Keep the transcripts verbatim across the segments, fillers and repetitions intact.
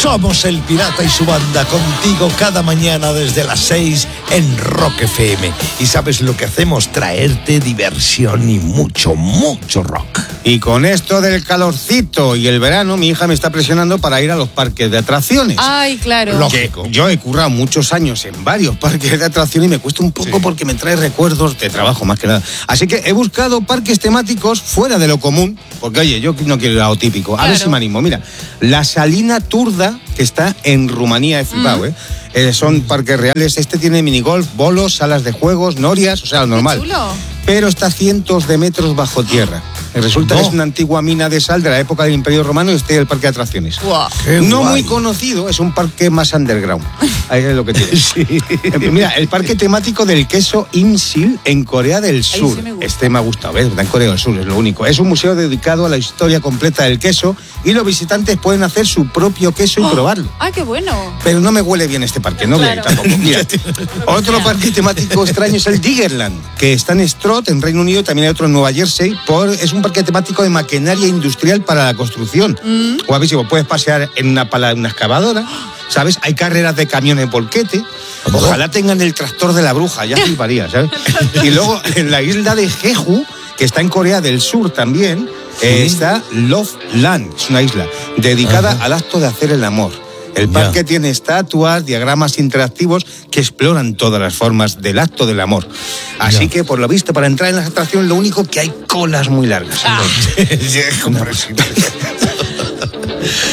Somos el Pirata y su banda, contigo cada mañana desde las seis en Rock F M. ¿Y sabes lo que hacemos? Traerte diversión y mucho, mucho rock. Y con esto del calorcito y el verano, mi hija me está presionando para ir a los parques de atracciones. Ay, claro. Lógico. Yo he currado muchos años en varios parques de atracciones y me cuesta un poco sí. porque me trae recuerdos de trabajo más que nada. Así que he buscado parques temáticos fuera de lo común, porque oye, yo no quiero ir a lo típico. A claro. ver si me animo. Mira, la Salina Turda, que está en Rumanía, he flipado, mm. ¿eh? Eh, son parques reales. Este tiene minigolf, bolos, salas de juegos, norias, o sea, lo normal. Qué chulo. Pero está a cientos de metros bajo tierra. Resulta no. que es una antigua mina de sal de la época del Imperio Romano y este es el parque de atracciones. Wow. No guay. Muy conocido, es un parque más underground. Ahí es lo que tiene. Sí. Mira, el parque temático del queso Imsil en Corea del Sur. Sí me este me ha gustado, ¿ves? Está en Corea del Sur, es lo único. Es un museo dedicado a la historia completa del queso y los visitantes pueden hacer su propio queso y oh. probarlo. ¡Ah, qué bueno! Pero no me huele bien este parque, no claro. voy a ir tampoco. Mira, otro parque temático extraño es el Diggerland, que está en Stroud, en Reino Unido, también hay otro en Nueva Jersey. Por, es un parque temático de maquinaria industrial para la construcción. Mm. O a ver si vos puedes pasear en una pala de una excavadora, ¿sabes? Hay carreras de camiones volquete. Ojalá tengan el tractor de la bruja, ya fliparía, ¿sabes? Y luego en la isla de Jeju, que está en Corea del Sur también, ¿sí? eh, está Love Land, es una isla dedicada Ajá. al acto de hacer el amor. El parque ya. tiene estatuas, diagramas interactivos que exploran todas las formas del acto del amor. Así ya. que, por lo visto, para entrar en las atracciones, lo único que hay colas muy largas. Ah.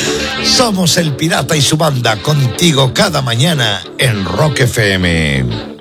Somos el Pirata y su banda, contigo cada mañana en Rock F M.